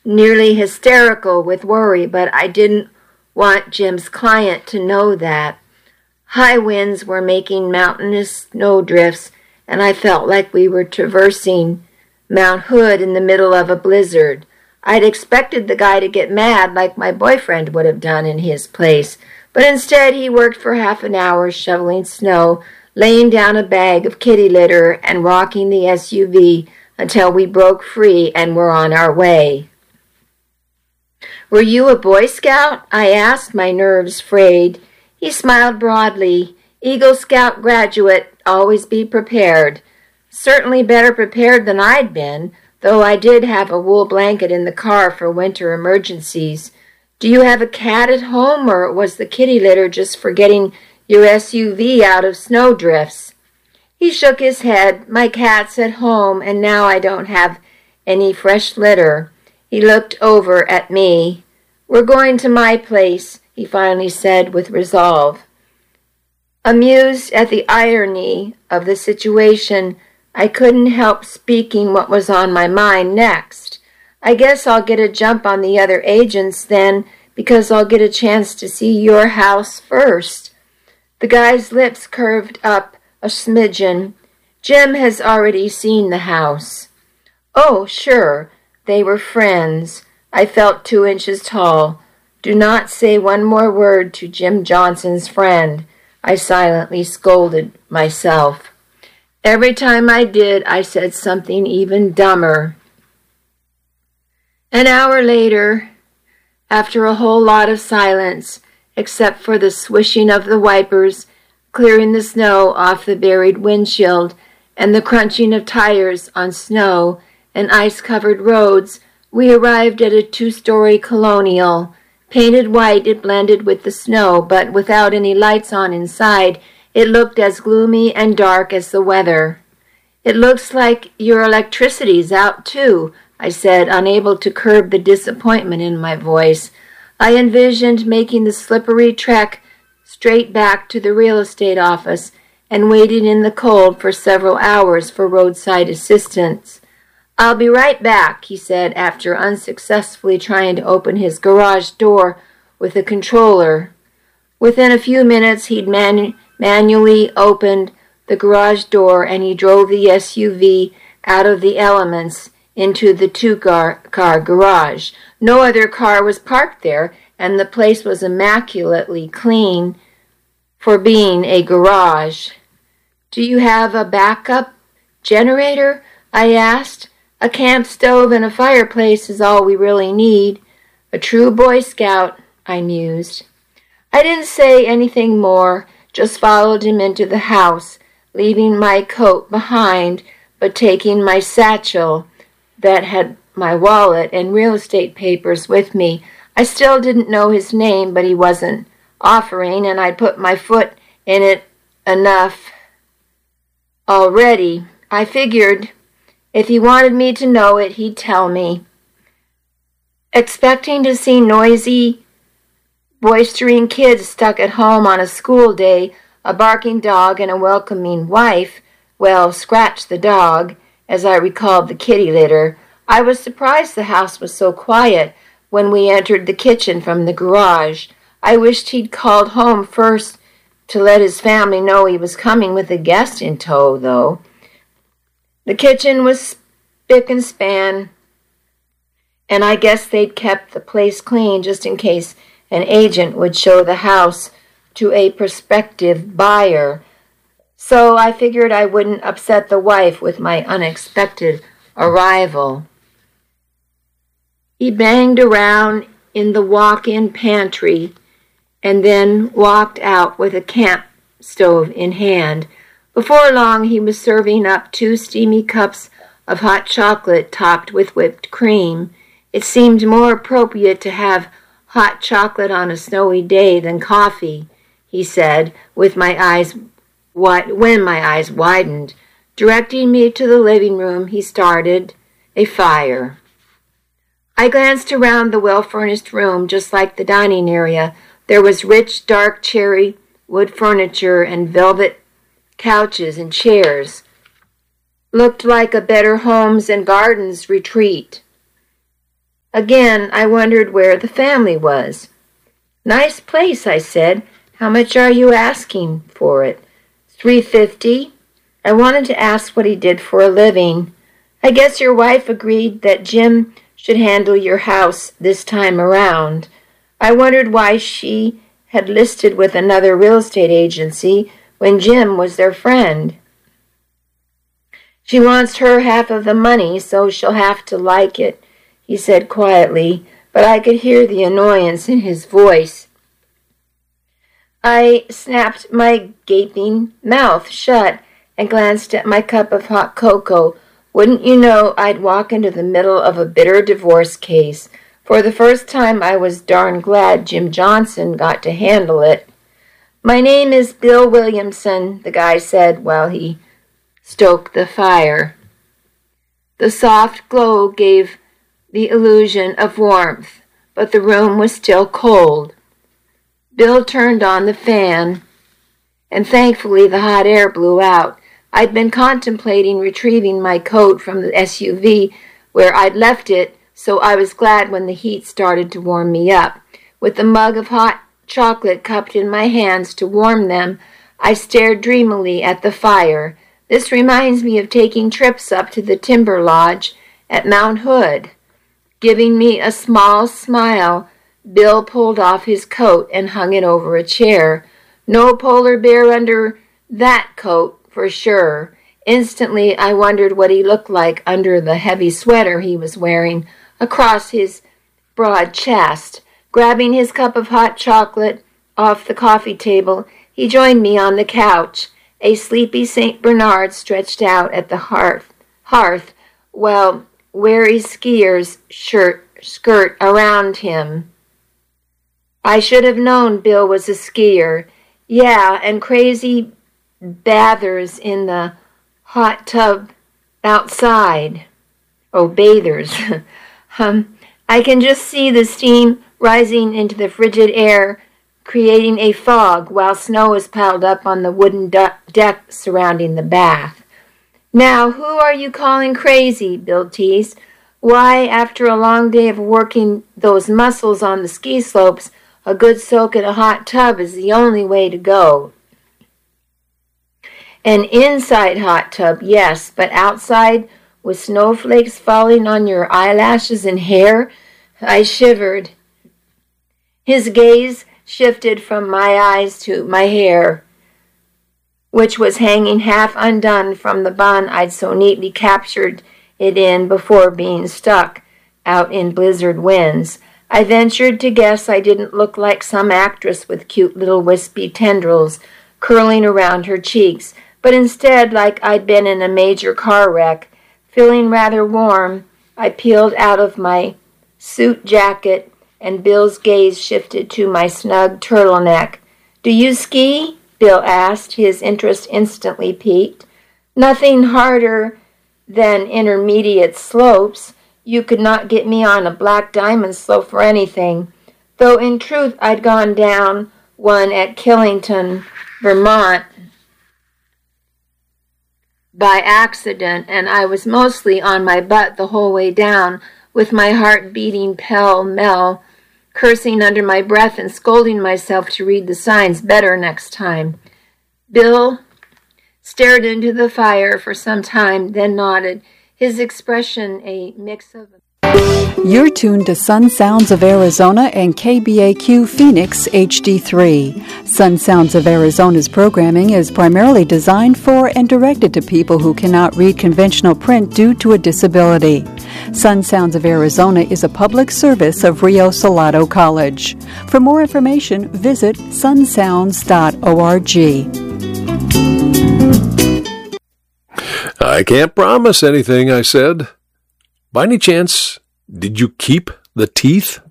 nearly hysterical with worry, but I didn't want Jim's client to know that. High winds were making mountainous snowdrifts, and I felt like we were traversing Mount Hood in the middle of a blizzard. I'd expected the guy to get mad like my boyfriend would have done in his place, but instead he worked for half an hour shoveling snow, laying down a bag of kitty litter, and rocking the SUV until we broke free and were on our way. "Were you a Boy Scout?" I asked, my nerves frayed. He smiled broadly. "Eagle Scout graduate, always be prepared." Certainly better prepared than I'd been, though I did have a wool blanket in the car for winter emergencies. "Do you have a cat at home, or was the kitty litter just for getting your SUV out of snowdrifts?" He shook his head. "My cat's at home, and now I don't have any fresh litter." He looked over at me. "We're going to my place," he finally said with resolve. Amused at the irony of the situation, I couldn't help speaking what was on my mind next. "I guess I'll get a jump on the other agents then, because I'll get a chance to see your house first." The guy's lips curved up a smidgen. "Jim has already seen the house." "Oh, sure." They were friends. I felt 2 inches tall. "Do not say one more word to Jim Johnson's friend," I silently scolded myself. Every time I did, I said something even dumber. An hour later, after a whole lot of silence, except for the swishing of the wipers, clearing the snow off the buried windshield, and the crunching of tires on snow and ice-covered roads, we arrived at a 2-story colonial. Painted white, it blended with the snow, but without any lights on inside, it looked as gloomy and dark as the weather. "It looks like your electricity's out, too," I said, unable to curb the disappointment in my voice. I envisioned making the slippery trek straight back to the real estate office and waiting in the cold for several hours for roadside assistance. "I'll be right back," he said after unsuccessfully trying to open his garage door with a controller. Within a few minutes, he'd manually opened the garage door, and he drove the SUV out of the elements into the 2-car garage. No other car was parked there, and the place was immaculately clean for being a garage. "Do you have a backup generator?" I asked. "A camp stove and a fireplace is all we really need." "A true Boy Scout," I mused. I didn't say anything more, just followed him into the house, leaving my coat behind, but taking my satchel that had my wallet and real estate papers with me. I still didn't know his name, but he wasn't offering, and I'd put my foot in it enough already. I figured if he wanted me to know it, he'd tell me. Expecting to see noisy, boistering kids stuck at home on a school day, a barking dog, and a welcoming wife, well, scratch the dog, as I recalled the kitty litter, I was surprised the house was so quiet when we entered the kitchen from the garage. I wished he'd called home first to let his family know he was coming with a guest in tow, though. The kitchen was spick and span, and I guess they'd kept the place clean just in case an agent would show the house to a prospective buyer. So I figured I wouldn't upset the wife with my unexpected arrival. He banged around in the walk-in pantry and then walked out with a camp stove in hand. Before long, he was serving up 2 steamy cups of hot chocolate topped with whipped cream. It seemed more appropriate to have hot chocolate on a snowy day than coffee, he said, when my eyes widened. Directing me to the living room, he started a fire. I glanced around the well-furnished room, just like the dining area. There was rich, dark cherry wood furniture and velvet couches and chairs. Looked like a Better Homes and Gardens retreat. Again, I wondered where the family was. "Nice place," I said. "How much are you asking for it?" $350. I wanted to ask what he did for a living. "I guess your wife agreed that Jim should handle your house this time around." I wondered why she had listed with another real estate agency when Jim was their friend. "She wants her half of the money, so she'll have to like it," he said quietly, but I could hear the annoyance in his voice. I snapped my gaping mouth shut and glanced at my cup of hot cocoa. Wouldn't you know, I'd walk into the middle of a bitter divorce case. For the first time, I was darn glad Jim Johnson got to handle it. "My name is Bill Williamson," the guy said while he stoked the fire. The soft glow gave the illusion of warmth, but the room was still cold. Bill turned on the fan, and thankfully the hot air blew out. I'd been contemplating retrieving my coat from the SUV where I'd left it, so I was glad when the heat started to warm me up. With the mug of hot chocolate cupped in my hands to warm them, I stared dreamily at the fire. This reminds me of taking trips up to the Timber Lodge at Mount Hood. Giving me a small smile, Bill pulled off his coat and hung it over a chair. No polar bear under that coat, for sure. Instantly, I wondered what he looked like under the heavy sweater he was wearing across his broad chest. Grabbing his cup of hot chocolate off the coffee table, he joined me on the couch. A sleepy St. Bernard stretched out at the hearth, while weary skier's skirt around him. I should have known Bill was a skier. Yeah, and crazy bathers in the hot tub outside. Oh, bathers. I can just see the steam rising into the frigid air, creating a fog while snow is piled up on the wooden deck surrounding the bath. "Now, who are you calling crazy?" Bill teased. "Why, after a long day of working those muscles on the ski slopes, a good soak in a hot tub is the only way to go." An inside hot tub, yes, but outside with snowflakes falling on your eyelashes and hair? I shivered. His gaze shifted from my eyes to my hair, which was hanging half undone from the bun I'd so neatly captured it in before being stuck out in blizzard winds. I ventured to guess I didn't look like some actress with cute little wispy tendrils curling around her cheeks, but instead like I'd been in a major car wreck. Feeling rather warm, I peeled out of my suit jacket, and Bill's gaze shifted to my snug turtleneck. "Do you ski?" Bill asked, his interest instantly piqued. "Nothing harder than intermediate slopes. You could not get me on a black diamond slope for anything, though in truth I'd gone down one at Killington, Vermont, by accident, and I was mostly on my butt the whole way down, with my heart beating pell-mell, cursing under my breath and scolding myself to read the signs better next time." Bill stared into the fire for some time, then nodded, his expression a mix of... You're tuned to Sun Sounds of Arizona and KBAQ Phoenix HD3. Sun Sounds of Arizona's programming is primarily designed for and directed to people who cannot read conventional print due to a disability. Sun Sounds of Arizona is a public service of Rio Salado College. For more information, visit sunsounds.org. "I can't promise anything," I said. "By any chance, did you keep the teeth?"